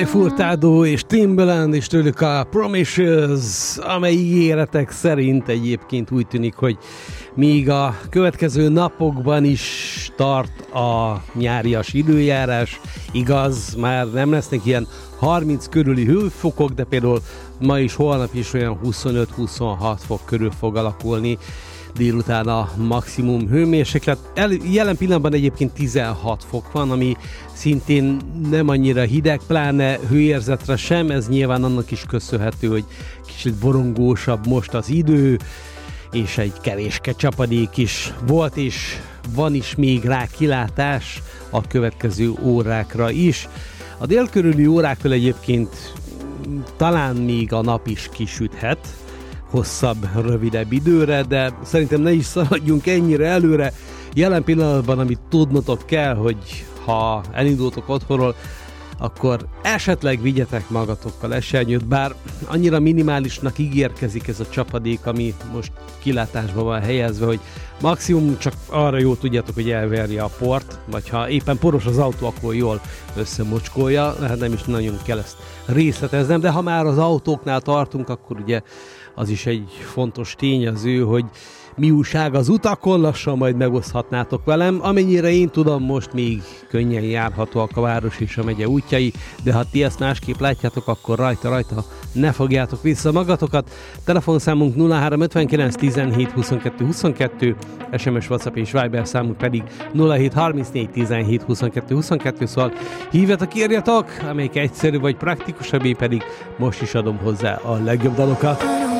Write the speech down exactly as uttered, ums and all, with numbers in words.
Furtado és Timbaland és tőlük a Promises, amely ígéretek szerint egyébként úgy tűnik, hogy még a következő napokban is tart a nyárias időjárás. Igaz, már nem lesznek ilyen harminc körüli hőfokok, de például ma is, holnap is olyan huszonöt-huszonhat fok körül fog alakulni délután a maximum hőmérséklet. El, jelen pillanatban egyébként tizenhat fok van, ami szintén nem annyira hideg, pláne hőérzetre sem, ez nyilván annak is köszönhető, hogy kicsit borongósabb most az idő, és egy kevéske csapadék is volt, és van is még rá kilátás a következő órákra is. A délkörüli óráktól egyébként talán még a nap is kisüthet, hosszabb, rövidebb időre, de szerintem ne is szaladjunk ennyire előre. Jelen pillanatban, amit tudnotok kell, hogy ha elindultok otthonról, akkor esetleg vigyetek magatokkal esernyőt, bár annyira minimálisnak ígérkezik ez a csapadék, ami most kilátásba van helyezve, hogy maximum csak arra jó tudjátok, hogy elverje a port, vagy ha éppen poros az autó, akkor jól összemocskolja, hát nem is nagyon kell ezt részleteznem, de ha már az autóknál tartunk, akkor ugye az is egy fontos tényező, hogy mi újság az utakon, lassan majd megoszthatnátok velem. Amennyire én tudom, most még könnyen járhatóak a város és a megye útjai, de ha ti ezt másképp látjátok, akkor rajta-rajta ne fogjátok vissza magatokat. Telefonszámunk nulla három ötvenkilenc tizenhét huszonkettő huszonkettő, es em es, WhatsApp és Viber számunk pedig nulla hét harmincnégy tizenhét huszonkettő huszonkettő, szóval hívjatok, írjatok, amelyik egyszerű vagy praktikusabb, én pedig most is adom hozzá a legjobb dalokat.